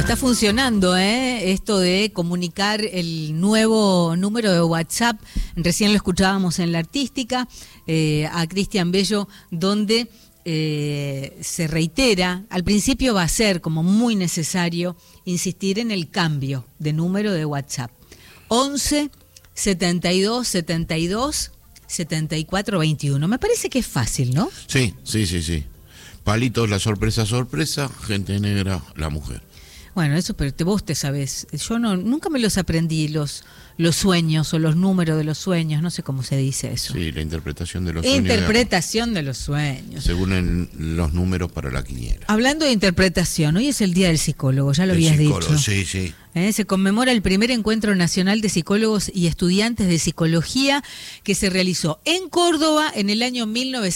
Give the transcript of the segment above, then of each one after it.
está funcionando, esto de comunicar el nuevo número de WhatsApp. Recién lo escuchábamos en La Artística, a Cristian Bello, donde se reitera, al principio va a ser como muy necesario insistir en el cambio de número de WhatsApp. 11 72 72 74 21. Me parece que es fácil, ¿no? Sí. Palitos, la sorpresa, gente negra, la mujer. Bueno, eso, pero vos te sabés. Yo nunca me los aprendí, los sueños o los números de los sueños, no sé cómo se dice eso. Sí, la interpretación de los sueños. Interpretación de los sueños. Según los números para la quiniela. Hablando de interpretación, hoy es el Día del Psicólogo, ya lo habías dicho. Sí. Se conmemora el primer encuentro nacional de psicólogos y estudiantes de psicología que se realizó en Córdoba en el año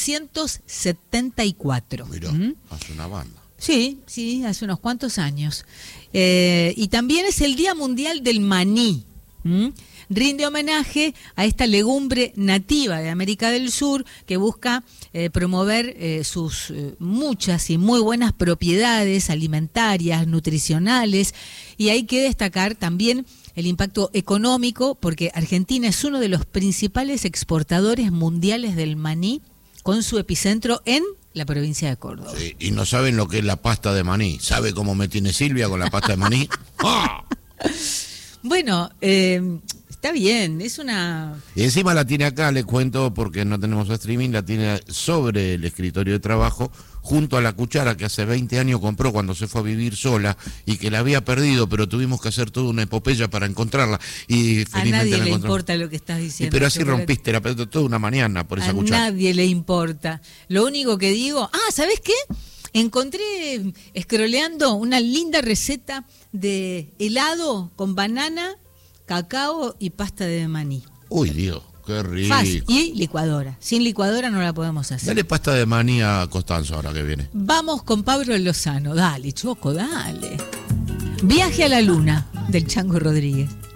1974. Mirá, hace una banda. Sí, hace unos cuantos años. Y también es el Día Mundial del Maní. Rinde homenaje a esta legumbre nativa de América del Sur que busca promover sus muchas y muy buenas propiedades alimentarias, nutricionales, y hay que destacar también el impacto económico, porque Argentina es uno de los principales exportadores mundiales del maní, con su epicentro en la provincia de Córdoba. Sí, y no saben lo que es la pasta de maní. ¿Sabe cómo me tiene Silvia con la pasta de maní? ¡Ah! Bueno, está bien, es una... Y encima la tiene acá, le cuento, porque no tenemos streaming, la tiene sobre el escritorio de trabajo, junto a la cuchara que hace 20 años compró cuando se fue a vivir sola y que la había perdido, pero tuvimos que hacer toda una epopeya para encontrarla. Y a nadie le importa lo que estás diciendo. Pero así rompiste la pelota toda una mañana por esa cuchara. A nadie le importa. Lo único que digo... ¿sabes qué? Encontré, scrolleando, una linda receta de helado con banana, cacao y pasta de maní. Uy, Dios, qué rico. Fácil. Y licuadora. Sin licuadora no la podemos hacer. Dale pasta de maní a Costanzo ahora que viene. Vamos con Pablo Lozano. Dale, Choco, dale. Viaje a la Luna, del Chango Rodríguez.